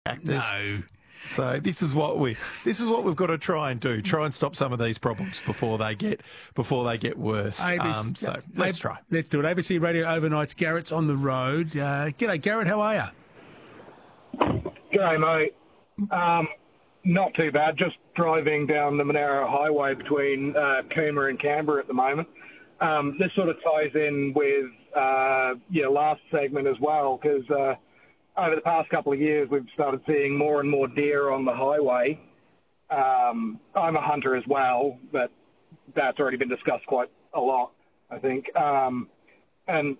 actors. No. So this is what we've got to try and do. Try and stop some of these problems before they get worse. So let's try. Let's do it. ABC Radio Overnights. Garrett's on the road. G'day, Garrett. How are you? G'day, mate. Not too bad. Just driving down the Monaro Highway between Cooma and Canberra at the moment. This sort of ties in with your last segment as well, because over the past couple of years, we've started seeing more and more deer on the highway. I'm a hunter as well, but that's already been discussed quite a lot, I think. And